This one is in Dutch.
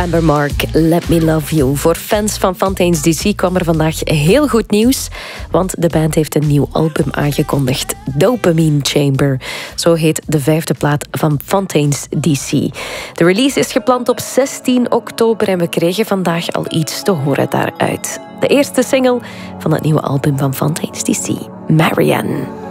Amber Mark, Let Me Love You. Voor fans van Fontaine's DC kwam er vandaag heel goed nieuws, want de band heeft een nieuw album aangekondigd. Dopamine Chamber, zo heet de 5e plaat van Fontaine's DC. De release is gepland op 16 oktober en we kregen vandaag al iets te horen daaruit. De eerste single van het nieuwe album van Fontaine's DC, Marianne.